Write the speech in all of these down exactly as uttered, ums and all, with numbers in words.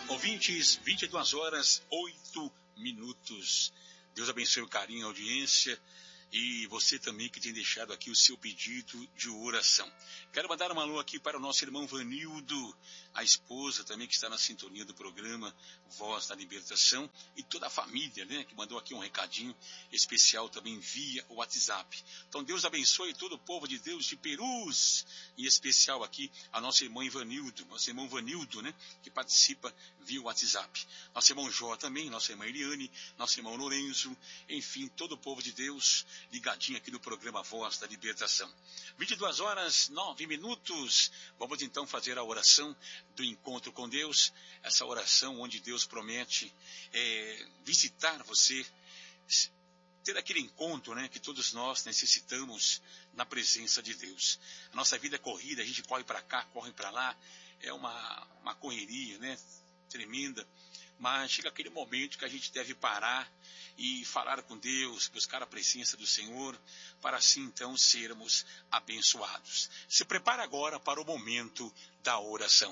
Ouvintes, vinte e duas horas, oito minutos. Deus abençoe o carinho, a audiência e você também que tem deixado aqui o seu pedido de oração. Quero mandar um alô aqui para o nosso irmão Vanildo, a esposa também que está na sintonia do programa Voz da Libertação e toda a família, né, que mandou aqui um recadinho especial também via o WhatsApp. Então Deus abençoe todo o povo de Deus de Perus, em especial aqui a nossa irmã Vanildo, nosso irmão Vanildo, né, que participa via o WhatsApp. Nosso irmão Jó também, nossa irmã Eliane, nosso irmão Lorenzo, enfim, todo o povo de Deus ligadinho aqui no programa Voz da Libertação. vinte e duas horas, nove minutos. Vamos então fazer a oração do encontro com Deus, essa oração onde Deus promete é, visitar você, ter aquele encontro, né, que todos nós necessitamos na presença de Deus. A nossa vida é corrida, a gente corre para cá, corre para lá, é uma, uma correria, né, tremenda, mas chega aquele momento que a gente deve parar e falar com Deus, buscar a presença do Senhor, para assim então sermos abençoados. Se prepara agora para o momento da oração.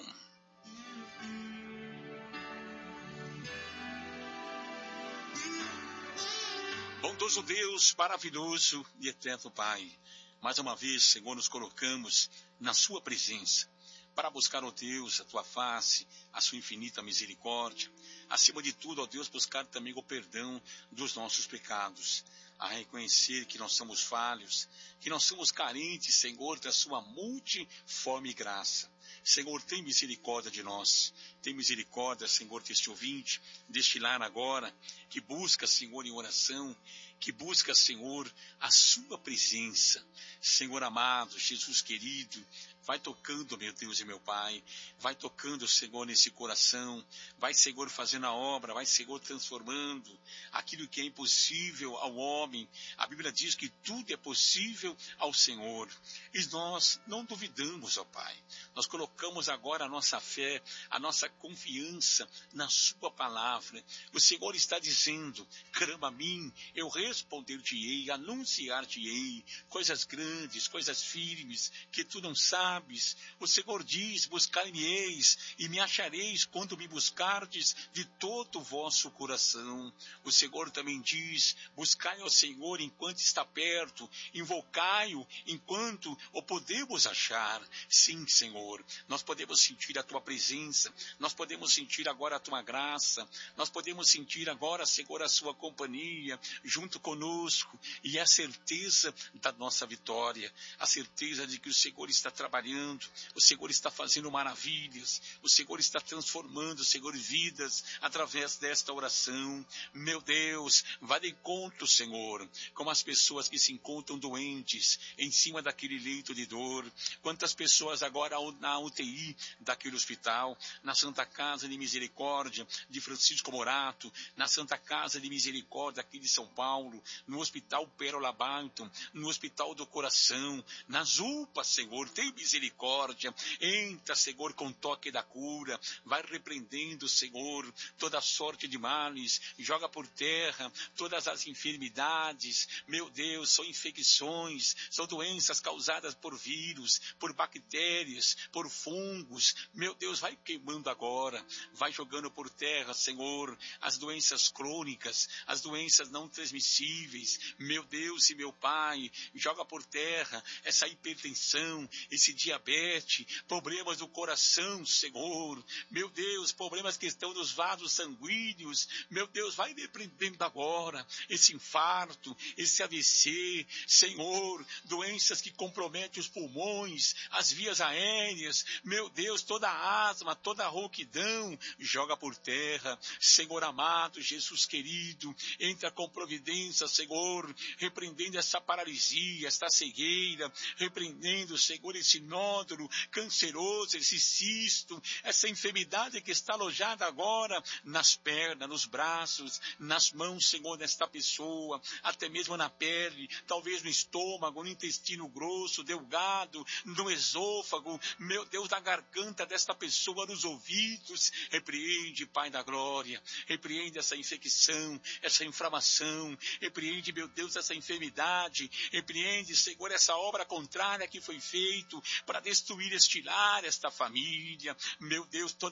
Bondoso Deus, maravilhoso e eterno Pai, mais uma vez, Senhor, nos colocamos na sua presença, para buscar, ó Deus, a tua face, a sua infinita misericórdia. Acima de tudo, ó Deus, buscar também o perdão dos nossos pecados. A reconhecer que nós somos falhos, que nós somos carentes, Senhor, da sua multiforme graça. Senhor, tem misericórdia de nós. Tem misericórdia, Senhor, deste ouvinte, deste lar agora, que busca, Senhor, em oração, que busca, Senhor, a sua presença. Senhor amado, Jesus querido, vai tocando, meu Deus e meu Pai, vai tocando, Senhor, nesse coração, vai, Senhor, fazendo a obra, vai, Senhor, transformando aquilo que é impossível ao homem. A Bíblia diz que tudo é possível ao Senhor, e nós não duvidamos, ó Pai, nós colocamos agora a nossa fé, a nossa confiança na sua palavra. O Senhor está dizendo, clama a mim, eu responder-te-ei, anunciar-te-ei, coisas grandes, coisas firmes, que tu não sabes. O Senhor diz, buscar-me-eis e me achareis quando me buscardes de todo o vosso coração. O Senhor também diz, buscai ao Senhor enquanto está perto, invocai-o enquanto o podemos achar. Sim, Senhor, nós podemos sentir a tua presença, nós podemos sentir agora a tua graça, nós podemos sentir agora, Senhor, a sua companhia junto conosco e a certeza da nossa vitória, a certeza de que o Senhor está trabalhando, o Senhor está fazendo maravilhas, o Senhor está transformando, Senhor, vidas através desta oração. Meu Deus, vá de encontro, Senhor, com as pessoas que se encontram doentes em cima daquele leito de dor. Quantas pessoas agora na U T I daquele hospital, na Santa Casa de Misericórdia de Francisco Morato, na Santa Casa de Misericórdia aqui de São Paulo, no Hospital Pérola Barton, no Hospital do Coração, nas U P A, Senhor, tem misericórdia. Misericórdia, entra, Senhor, com toque da cura, vai repreendendo, Senhor, toda sorte de males, joga por terra todas as enfermidades. Meu Deus, são infecções, são doenças causadas por vírus, por bactérias, por fungos. Meu Deus, vai queimando agora, vai jogando por terra, Senhor, as doenças crônicas, as doenças não transmissíveis. Meu Deus e meu Pai, joga por terra essa hipertensão, esse diabetes, problemas do coração, Senhor, meu Deus, problemas que estão nos vasos sanguíneos. Meu Deus, vai repreendendo agora esse infarto, esse A V C, Senhor, doenças que comprometem os pulmões, as vias aéreas. Meu Deus, toda a asma, toda a rouquidão, joga por terra. Senhor amado, Jesus querido, entra com providência, Senhor, repreendendo essa paralisia, essa cegueira, repreendendo, Senhor, esse nódulo canceroso, esse cisto, essa enfermidade que está alojada agora nas pernas, nos braços, nas mãos, Senhor, desta pessoa, até mesmo na pele, talvez no estômago, no intestino grosso, delgado, no esôfago, meu Deus, na garganta desta pessoa, nos ouvidos. Repreende, Pai da glória, repreende essa infecção, essa inflamação, repreende, meu Deus, essa enfermidade, repreende, Senhor, essa obra contrária que foi feita para destruir este lar, esta família. Meu Deus, toda miséria,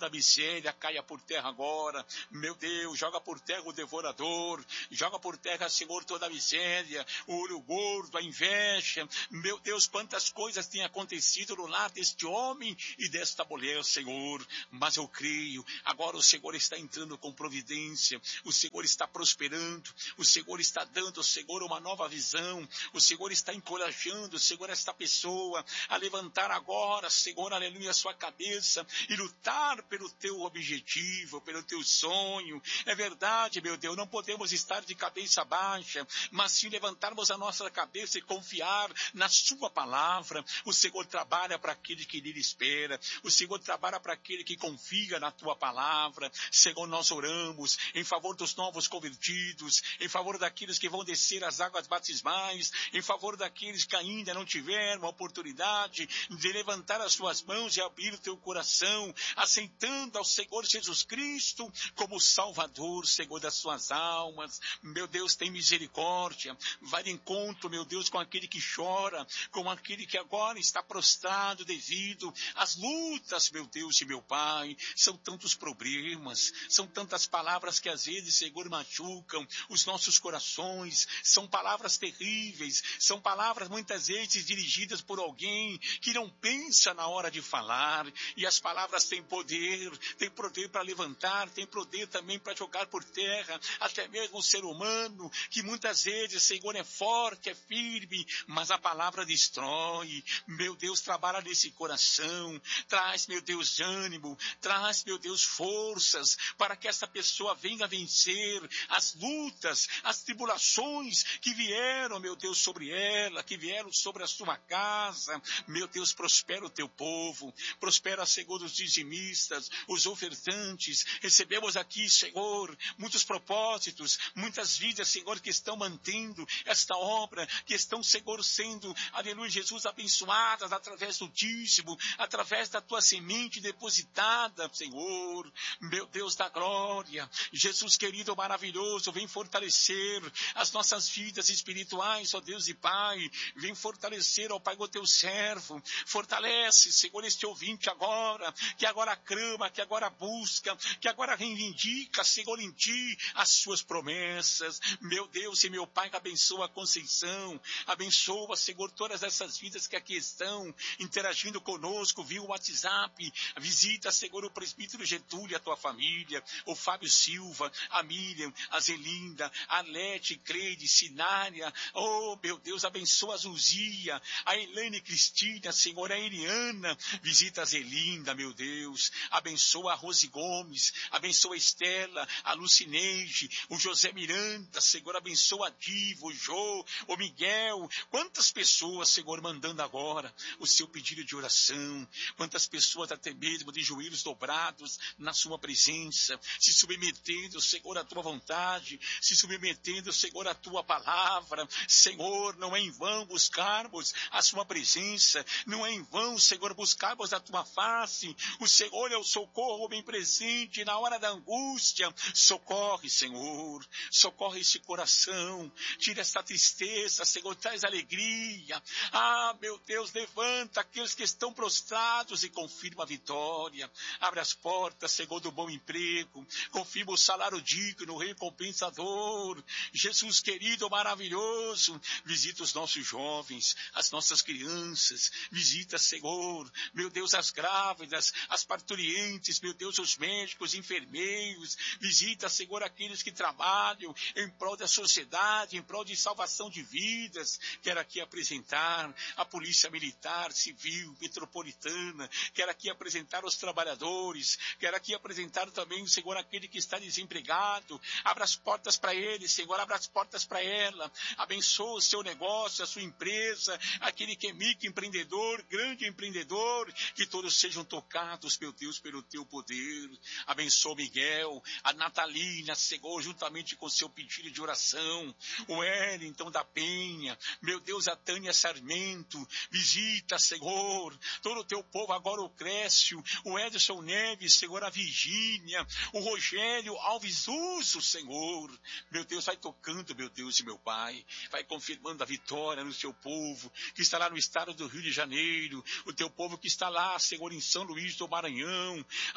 miséria caia por terra agora. Meu Deus, joga por terra o devorador, joga por terra, Senhor, toda a miséria, o olho gordo, a inveja. Meu Deus, quantas coisas têm acontecido no lar deste homem e desta mulher, Senhor. Mas eu creio, agora o Senhor está entrando com providência, o Senhor está prosperando, o Senhor está dando, Senhor, uma nova visão, o Senhor está encorajando, Senhor, esta pessoa a levantar agora, Senhor, aleluia, a sua cabeça e lutar pelo teu objetivo, pelo teu sonho. É verdade, meu Deus, não podemos estar de cabeça baixa, mas sim levantarmos a nossa cabeça e confiar na sua palavra. O Senhor trabalha para aquele que nele espera, o Senhor trabalha para aquele que confia na tua palavra. Senhor, nós oramos em favor dos novos convertidos, em favor daqueles que vão descer as águas batismais, em favor daqueles que ainda não tiveram a oportunidade de levantar as suas mãos e abrir o teu coração, aceitando ao Senhor Jesus Cristo como Salvador, Senhor, das suas almas. Meu Deus, tem misericórdia, vai de encontro, meu Deus, com aquele que chora, com aquele que agora está prostrado devido às lutas, meu Deus e meu Pai. São tantos problemas, são tantas palavras que às vezes, Senhor, machucam os nossos corações, são palavras terríveis, são palavras muitas vezes dirigidas por alguém que não pensa na hora de falar, e as palavras têm poder, têm poder para levantar, têm poder também para jogar por terra, até mesmo o ser humano, que muitas vezes, Senhor, é forte, é firme, mas a palavra destrói. Meu Deus, trabalha nesse coração, traz, meu Deus, ânimo, traz, meu Deus, forças, para que essa pessoa venha vencer as lutas, as tribulações que vieram, meu Deus, sobre ela, que vieram sobre a sua casa. Meu Deus, prospera o teu povo, prospera, Senhor, os dizimistas, os ofertantes. Recebemos aqui, Senhor, muitos propósitos, muitas vidas, Senhor, que estão mantendo esta obra, que estão, Senhor, sendo, aleluia, Jesus, abençoadas através do dízimo, através da tua semente depositada, Senhor. Meu Deus da glória, Jesus querido, maravilhoso, vem fortalecer as nossas vidas espirituais, ó Deus e Pai. Vem fortalecer, ó Pai, o teu servo. Fortalece, Senhor, este ouvinte agora, que agora clama, que agora busca, que agora reivindica, Senhor, em ti as suas promessas. Meu Deus e meu Pai, abençoa a Conceição, abençoa, Senhor, todas essas vidas que aqui estão interagindo conosco via o WhatsApp. Visita, Senhor, o presbítero Getúlio, a tua família, o Fábio Silva, a Miriam, a Zelinda, a Lete, Cleide, Sinária. Oh, meu Deus, abençoa a Zuzia, a Elaine Cristina, Senhor, a Eliana. Visita a Zelinda, meu Deus. Abençoa a Rose Gomes, abençoa a Estela, a Lucineide, o José Miranda, Senhor, abençoa a Diva, o Jô, o Miguel. Quantas pessoas, Senhor, mandando agora o seu pedido de oração. Quantas pessoas até mesmo de joelhos dobrados na sua presença, se submetendo, Senhor, à tua vontade, se submetendo, Senhor, à tua palavra. Senhor, não é em vão buscarmos a sua presença, não é em vão, Senhor, buscarmos a tua face. O Senhor é o socorro bem presente na hora da angústia. Socorre, Senhor, socorre esse coração, tira esta tristeza, Senhor, traz alegria. Ah, meu Deus, levanta aqueles que estão prostrados e confirma a vitória. Abre as portas, Senhor, do bom emprego, confirma o salário digno, recompensador. Jesus querido, maravilhoso, visita os nossos jovens, as nossas crianças, visita, Senhor, meu Deus, as grávidas, as parturientes, meu Deus, os médicos, enfermeiros, visita, Senhor, aqueles que trabalham em prol da sociedade, em prol de salvação de vidas. Quero aqui apresentar a Polícia Militar, Civil, Metropolitana, quero aqui apresentar os trabalhadores, quero aqui apresentar também, Senhor, aquele que está desempregado. Abra as portas para ele, Senhor, abra as portas para ela, abençoa o seu negócio, a sua empresa, aquele que é microempreendedor, grande empreendedor, que todos sejam tocados, meu Deus, pelo teu poder. Abençoa o Miguel, a Natalina, Senhor, juntamente com o seu pedido de oração, o Wellington da Penha, meu Deus, a Tânia Sarmento, visita, Senhor, todo o teu povo agora, o Crécio, o Edson Neves, Senhor, a Virgínia, o Rogério Alves Uso, Senhor, meu Deus, vai tocando, meu Deus e meu Pai, vai confirmando a vitória no seu povo, que está lá no estado do Rio de Janeiro, o teu povo que está lá, Senhor, em São Luís do Maranhão.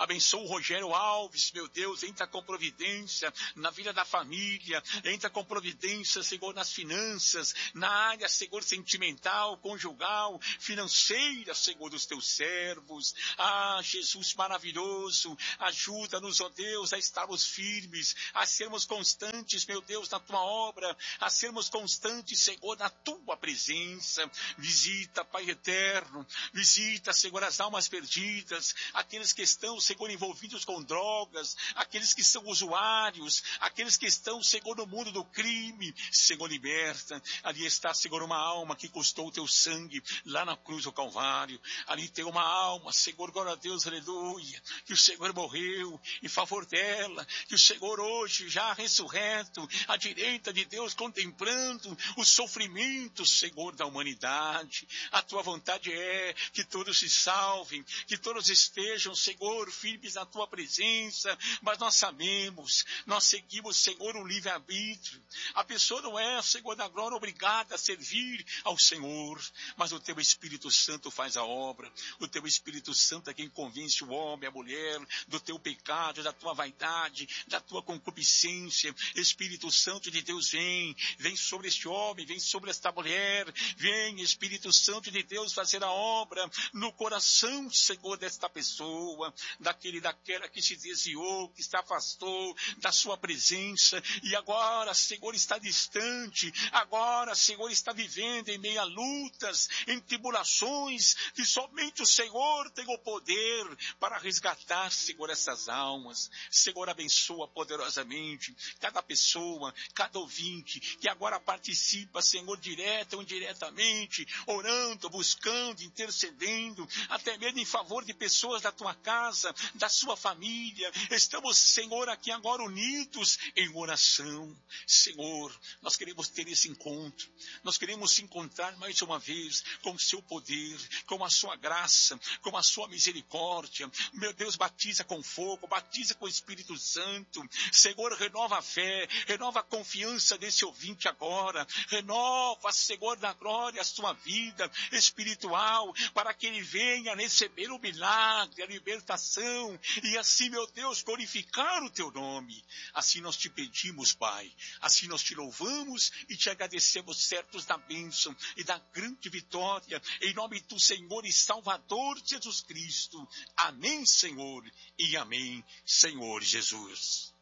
abençoa o Rogério Alves, meu Deus, entra com providência na vida da família, entra com providência, Senhor, nas finanças, na área, Senhor, sentimental, conjugal, financeira, Senhor, dos teus servos. Ah, Jesus maravilhoso, ajuda-nos, ó Deus, a estarmos firmes, a sermos constantes, meu Deus, na tua obra, a sermos constantes, Senhor, na tua presença. Visita, Pai eterno, visita, Senhor, as almas perdidas, aqueles que estão, Senhor, envolvidos com drogas, aqueles que são usuários, aqueles que estão, Senhor, no mundo do crime. Senhor, liberta. Ali está, Senhor, uma alma que custou o teu sangue lá na cruz do Calvário. Ali tem uma alma, Senhor, glória a Deus, aleluia, que o Senhor morreu em favor dela, que o Senhor hoje, já ressurreto, à direita de Deus, contemplando o sofrimento, Senhor, da humanidade. A tua vontade é que todos se salvem, que todos estejam, Senhor, firmes na tua presença, mas nós sabemos, nós seguimos, Senhor, o livre-arbítrio. A pessoa não é, Senhor da glória, obrigada a servir ao Senhor, mas o teu Espírito Santo faz a obra. O teu Espírito Santo é quem convence o homem, a mulher, do teu pecado, da tua vaidade, da tua concupiscência. Espírito Santo de Deus, vem, vem sobre este homem, vem sobre esta mulher, vem, Espírito Santo de Deus, fazer a obra no coração, Senhor, desta pessoa, daquele, daquela que se desviou, que se afastou da sua presença, e agora, Senhor, está distante, agora, Senhor, está vivendo em meio a lutas, em tribulações, que somente o Senhor tem o poder para resgatar, Senhor, essas almas. Senhor, abençoa poderosamente cada pessoa, cada ouvinte, que agora participa, Senhor, direta ou indiretamente, orando, buscando, intercedendo, até mesmo em favor de pessoas da tua casa, da sua família. Estamos, Senhor, aqui agora unidos em oração. Senhor, nós queremos ter esse encontro, nós queremos se encontrar mais uma vez com o seu poder, com a sua graça, com a sua misericórdia. Meu Deus, batiza com fogo, batiza com o Espírito Santo. Senhor, renova a fé, renova a confiança desse ouvinte agora, renova, Senhor, da glória a sua vida espiritual, para que ele venha receber o milagre, a libertação, e assim, meu Deus, glorificar o teu nome. Assim nós te pedimos, Pai, assim nós te louvamos e te agradecemos, certos da bênção e da grande vitória, em nome do Senhor e Salvador Jesus Cristo. Amém, Senhor, e amém, Senhor Jesus.